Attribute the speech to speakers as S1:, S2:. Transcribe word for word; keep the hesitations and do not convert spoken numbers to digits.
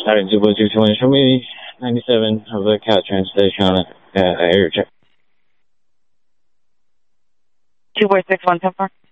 S1: Sorry, two four two twenty, show me ninety-seven of the Caltrain station on a uh, air check.
S2: two four six one ten four.